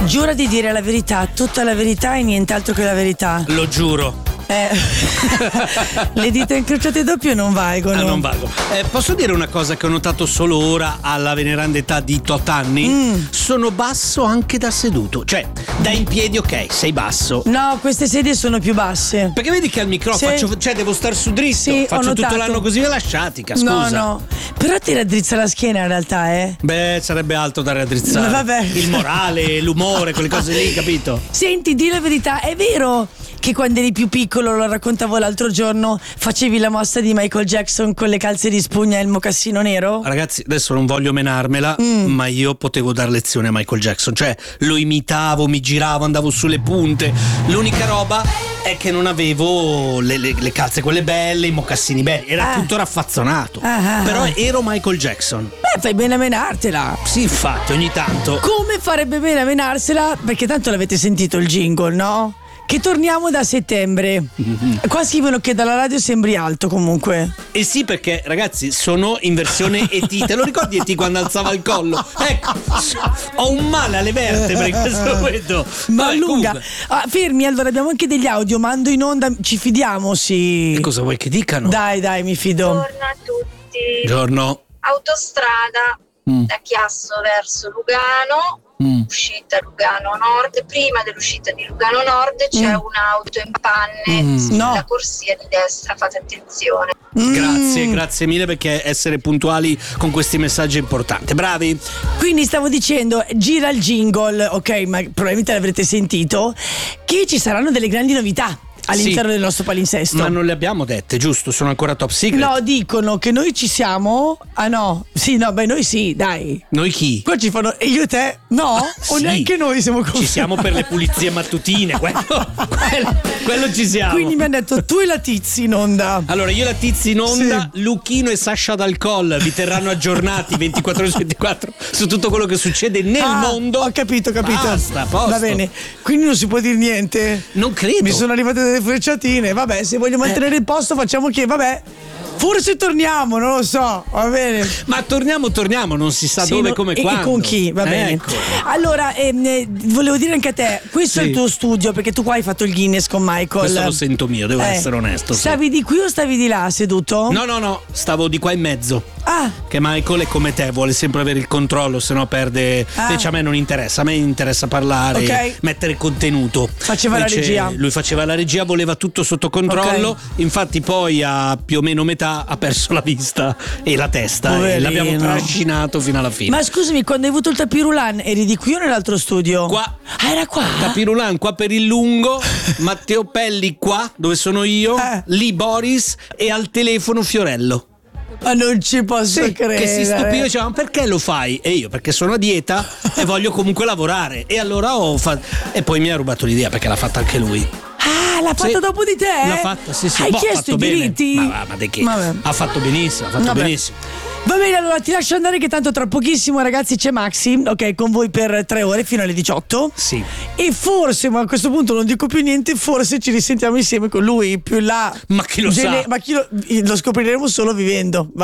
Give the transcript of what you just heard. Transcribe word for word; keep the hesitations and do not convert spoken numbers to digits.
Giura di dire la verità, tutta la verità e nient'altro che la verità. Lo giuro. Eh. Le dita incrociate doppio non valgono. Ah, non valgo. Eh, posso dire una cosa che ho notato solo ora alla veneranda età di tot anni? Mm. Sono basso anche da seduto. Cioè, da in piedi ok, sei basso. No, queste sedie sono più basse. Perché vedi che al microfono sì. faccio, cioè devo star su dritto. Sì, faccio tutto l'anno così, ve la sciatica, scusa. No, no. Però ti raddrizza la schiena in realtà, eh. Beh, sarebbe alto da raddrizzare. Vabbè. Il morale, l'umore, quelle cose lì, capito? Senti, di la verità, è vero che quando eri più piccolo, lo raccontavo l'altro giorno, facevi la mossa di Michael Jackson con le calze di spugna e il mocassino nero? Ragazzi, adesso non voglio menarmela, mm. ma io potevo dar lezione a Michael Jackson. Cioè, lo imitavo, mi giravo, andavo sulle punte. L'unica roba è che non avevo le, le, le calze quelle belle, i mocassini belli. Era ah. tutto raffazzonato. Ah, ah, Però ero Michael Jackson. Beh, fai bene a menartela. Sì, infatti, ogni tanto. Come farebbe bene a menarsela? Perché tanto l'avete sentito il jingle, no? Che torniamo da settembre. Mm-hmm. Qua scrivono che dalla radio sembri alto comunque. Eh sì, perché ragazzi sono in versione E T. Te lo ricordi E T quando alzava il collo? Ecco, ho un male alle vertebre in questo momento. Ma Vabbè, lunga ah, fermi, allora abbiamo anche degli audio. Mando in onda, ci fidiamo, sì. E cosa vuoi che dicano? Dai, dai, mi fido. Buongiorno a tutti. Buongiorno. Autostrada mm. da Chiasso verso Lugano. Mm. Uscita Lugano Nord, prima dell'uscita di Lugano Nord c'è mm. un'auto in panne mm. sulla no. corsia di destra, fate attenzione. Mm. Grazie, grazie mille, perché essere puntuali con questi messaggi è importante. Bravi. Quindi stavo dicendo, gira il jingle, ok, ma probabilmente l'avrete sentito, che ci saranno delle grandi novità all'interno sì, del nostro palinsesto. Ma non le abbiamo dette, giusto? Sono ancora top secret. No, dicono che noi ci siamo. Ah no, sì, no, beh, noi sì, dai. Noi chi? Qua ci fanno. E io e te? No? Ah, o sì. neanche noi siamo con. Ci siamo per le pulizie mattutine. Quello, quello, quello ci siamo. Quindi mi hanno detto tu e la Tizi in onda. Allora, io e la Tizi in onda, sì. Lucchino e Sasha D'Alcol vi terranno aggiornati ventiquattro ore su ventiquattro su tutto quello che succede nel ah, mondo. Ho capito, ho capito. Basta, posto. Va bene. Quindi non si può dire niente? Non credo. Mi sono arrivate delle frecciatine. Vabbè, se voglio mantenere eh. il posto facciamo che, vabbè, forse torniamo, non lo so, va bene. Ma torniamo, torniamo, non si sa sì, dove, no, come, e, quando. E con chi, va bene. Ecco. Allora, ehm, volevo dire anche a te, questo sì. è il tuo studio, perché tu qua hai fatto il Guinness con Michael. Questo lo sento mio, devo eh. essere onesto. Stavi sì. di qui o stavi di là seduto? No, no, no, stavo di qua in mezzo. Ah. Che Michael è come te, vuole sempre avere il controllo, se no perde. Ah. Invece a me non interessa, a me interessa parlare, okay. mettere contenuto. Faceva Invece la regia. Lui faceva la regia, voleva tutto sotto controllo. Okay. Infatti poi a più o meno metà ha perso la vista e la testa. Poverino. E l'abbiamo trascinato fino alla fine. Ma scusami, quando hai avuto il tapirulan eri di qui o nell'altro studio? Qua. Ah, era qua? Tapirulan qua per il lungo, Matteo Pelli qua dove sono io, eh. lì Boris e al telefono Fiorello. Ma non ci posso sì, credere. Che si stupiva e diceva: ma perché lo fai? E io perché sono a dieta e voglio comunque lavorare. E allora ho fatto. E poi mi ha rubato l'idea perché l'ha fatta anche lui. Ah, l'ha fatta sì, dopo di te? L'ha fatta, sì, sì. Hai boh, chiesto i diritti? Ma, ma, ma di che? Vabbè. Ha fatto benissimo, ha fatto Vabbè. benissimo. Va bene, allora ti lascio andare che tanto tra pochissimo, ragazzi, c'è Maxi, ok, con voi per tre ore fino alle diciotto. Sì. E forse, ma a questo punto non dico più niente, forse ci risentiamo insieme con lui più là. Ma chi lo Gene- sa? Ma chi lo, lo scopriremo solo vivendo. Va